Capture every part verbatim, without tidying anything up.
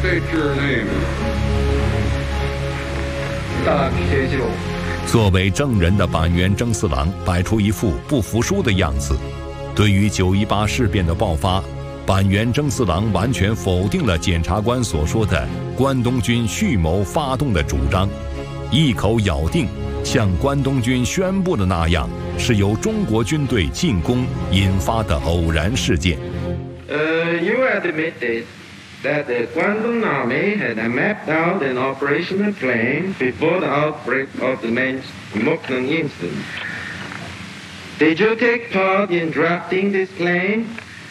state your name. 大铁九。 作为证人的板垣征四郎摆出一副不服输的样子。对于九一八事变的爆发，板垣征四郎完全否定了检察官所说的关东军蓄谋发动的主张，一口咬定像关东军宣布的那样，是由中国军队进攻引发的偶然事件。 Uh, you admitted that the Guangdong Army had mapped out an operational plan before the outbreak of the Moknong incident. Did you take part in drafting this plan?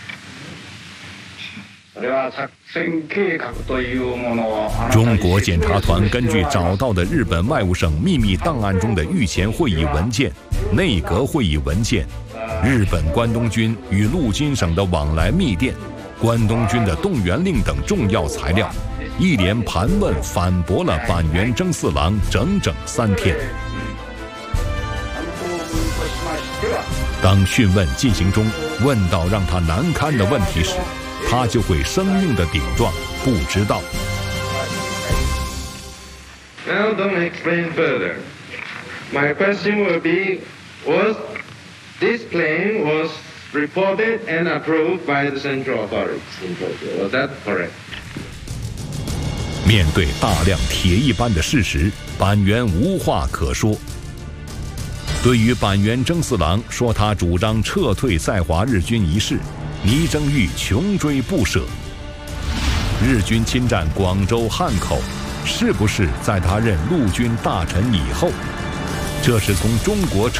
中国检察团根据找到的日本外务省秘密档案中的御前会议文件、内阁会议文件、日本关东军与陆军省的往来密电、关东军的动员令等重要材料，一连盘问反驳了板垣征四郎整整三天。当讯问进行中，问到让他难堪的问题时，他就会生硬地顶撞，不知道。 Now don't explain further. My question will be, was this plan was reported and approved by the central authorities in Tokyo? Was that correct? 面对大量铁一般的事实，板垣无话可说。对于板垣征四郎说他主张撤退在华日军一事，倪正玉穷追不舍。日军侵占广州汉口，是不是在他任陆军大臣以后？这是从中国